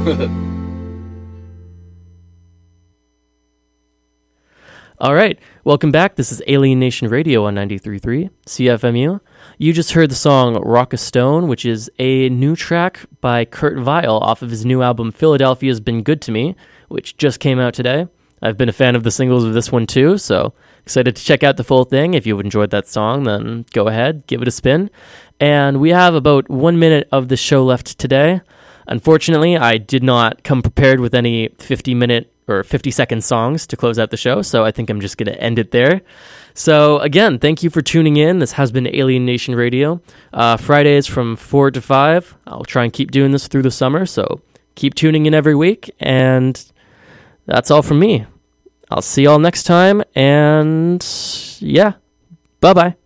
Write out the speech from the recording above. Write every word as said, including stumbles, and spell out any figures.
All right, welcome back. This is Alien Nation Radio on ninety-three point three C F M U. You just heard the song Rock a Stone, which is a new track by Kurt Vile off of his new album Philadelphia's Been Good to Me, which just came out today. I've been a fan of the singles of this one too, so excited to check out the full thing. If you've enjoyed that song, then go ahead, give it a spin. And we have about one minute of the show left today. Unfortunately, I did not come prepared with any fifty-minute or fifty-second songs to close out the show, so I think I'm just going to end it there. So again, thank you for tuning in. This has been Alien Nation Radio. Uh, Fridays from four to five. I'll try and keep doing this through the summer, so keep tuning in every week, and that's all from me. I'll see y'all next time, and yeah, bye-bye.